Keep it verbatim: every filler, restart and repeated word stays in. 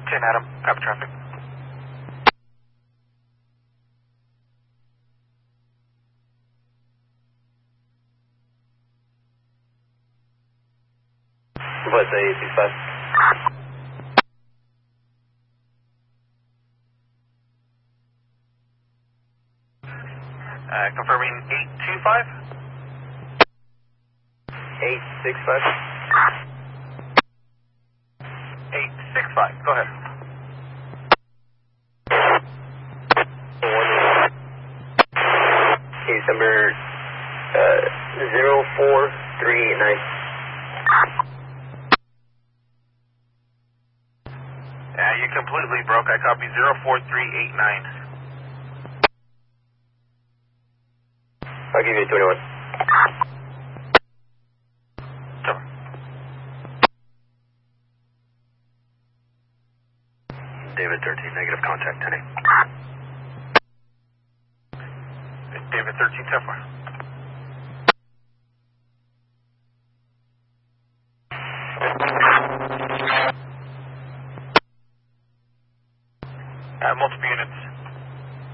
ten Adam, copy traffic. What's A six five? Uh, confirming eight two five? eight six five? eight six five, go ahead. Case number uh, zero four three eight nine. Yeah, you completely broke. I copy zero four three eight nine. I'll give you twenty-one. Sure. David thirteen, negative contact ten eight. David thirteen, ten four. Uh, multiple units.